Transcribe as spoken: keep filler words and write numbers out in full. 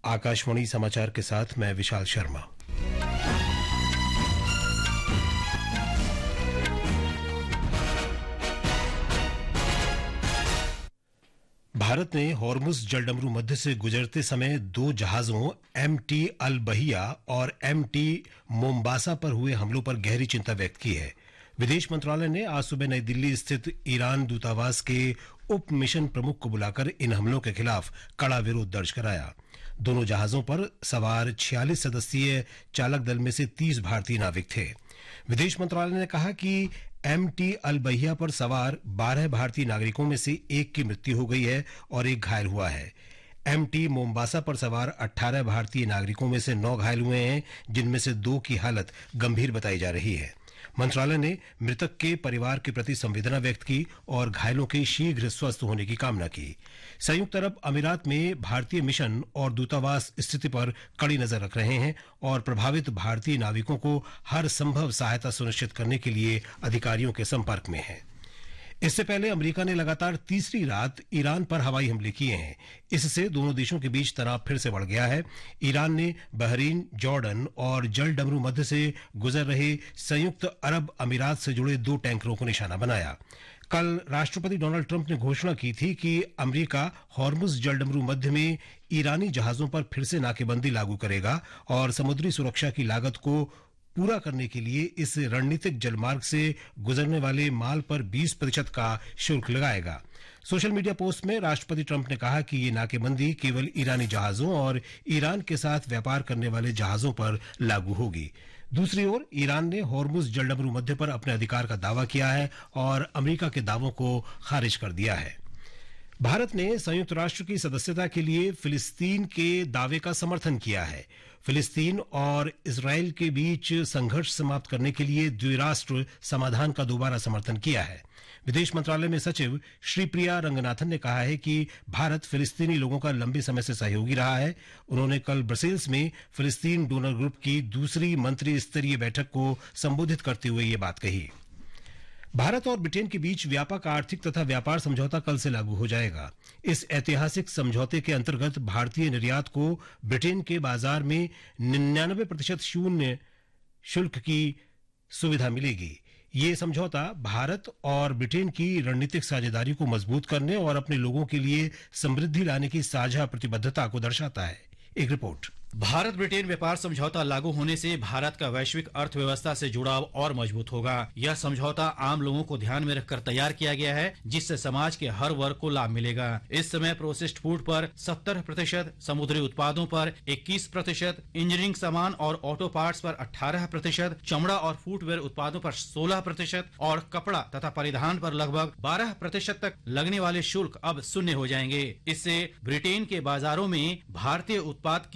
आकाशवाणी समाचार के साथ मैं विशाल शर्मा। भारत ने हॉर्मुज जलडमरू मध्य से गुजरते समय दो जहाजों एम टी अल बहिया और एम टी मोम्बासा पर हुए हमलों पर गहरी चिंता व्यक्त की है। विदेश मंत्रालय ने आज सुबह नई दिल्ली स्थित ईरान दूतावास के उप मिशन प्रमुख को बुलाकर इन हमलों के खिलाफ कड़ा विरोध दर्ज कराया। दोनों जहाजों पर सवार छियालीस सदस्यीय चालक दल में से तीस भारतीय नाविक थे। विदेश मंत्रालय ने कहा कि एम टी अल बहिया पर सवार बारह भारतीय नागरिकों में से एक की मृत्यु हो गई है और एक घायल हुआ है। एम टी मोम्बासा पर सवार अठारह भारतीय नागरिकों में से नौ घायल हुए हैं, जिनमें से दो की हालत गंभीर बताई जा रही है। मंत्रालय ने मृतक के परिवार के प्रति संवेदना व्यक्त की और घायलों के शीघ्र स्वस्थ होने की कामना की। संयुक्त अरब अमीरात में भारतीय मिशन और दूतावास स्थिति पर कड़ी नजर रख रहे हैं और प्रभावित भारतीय नाविकों को हर संभव सहायता सुनिश्चित करने के लिए अधिकारियों के संपर्क में हैं। इससे पहले अमेरिका ने लगातार तीसरी रात ईरान पर हवाई हमले किए हैं। इससे दोनों देशों के बीच तनाव फिर से बढ़ गया है। ईरान ने बहरीन, जॉर्डन और जल डमरू मध्य से गुजर रहे संयुक्त अरब अमीरात से जुड़े दो टैंकरों को निशाना बनाया। कल राष्ट्रपति डोनाल्ड ट्रंप ने घोषणा की थी कि अमेरिका हॉर्मुज जलडमरू मध्य में ईरानी जहाजों पर फिर से नाकेबंदी लागू करेगा और समुद्री सुरक्षा की लागत को पूरा करने के लिए इस रणनीतिक जलमार्ग से गुजरने वाले माल पर बीस प्रतिशत का शुल्क लगाएगा। सोशल मीडिया पोस्ट में राष्ट्रपति ट्रंप ने कहा कि ये नाकेबंदी केवल ईरानी जहाजों और ईरान के साथ व्यापार करने वाले जहाजों पर लागू होगी। दूसरी ओर ईरान ने हॉर्मुज जलडमरू मध्य पर अपने अधिकार का दावा किया है और अमेरिका के दावों को खारिज कर दिया है। भारत ने संयुक्त राष्ट्र की सदस्यता के लिए फिलिस्तीन के दावे का समर्थन किया है। फिलिस्तीन और इजरायल के बीच संघर्ष समाप्त करने के लिए द्विराष्ट्र समाधान का दोबारा समर्थन किया है। विदेश मंत्रालय में सचिव श्रीप्रिया रंगनाथन ने कहा है कि भारत फिलिस्तीनी लोगों का लंबे समय से सहयोगी रहा है। उन्होंने कल ब्रसेल्स में फिलिस्तीन डोनर ग्रुप की दूसरी मंत्री स्तरीय बैठक को संबोधित करते हुए ये बात कही। भारत और ब्रिटेन के बीच व्यापक आर्थिक तथा व्यापार समझौता कल से लागू हो जाएगा। इस ऐतिहासिक समझौते के अंतर्गत भारतीय निर्यात को ब्रिटेन के बाजार में निन्यानवे प्रतिशत शून्य शुल्क की सुविधा मिलेगी। ये समझौता भारत और ब्रिटेन की रणनीतिक साझेदारी को मजबूत करने और अपने लोगों के लिए समृद्धि लाने की साझा प्रतिबद्धता को दर्शाता है। एक रिपोर्ट। भारत ब्रिटेन व्यापार समझौता लागू होने से भारत का वैश्विक अर्थव्यवस्था से जुड़ाव और मजबूत होगा। यह समझौता आम लोगों को ध्यान में रखकर तैयार किया गया है, जिससे समाज के हर वर्ग को लाभ मिलेगा। इस समय प्रोसेस्ड फूड पर सत्तर प्रतिशत, समुद्री उत्पादों पर इक्कीस प्रतिशत, इंजीनियरिंग सामान और ऑटो पार्ट्स पर अठारह प्रतिशत, चमड़ा और फुटवेयर उत्पादों पर सोलह प्रतिशत और कपड़ा तथा परिधान पर लगभग बारह प्रतिशत तक लगने वाले शुल्क अब शून्य हो जाएंगे। इससे ब्रिटेन के बाजारों में भारतीय उत्पाद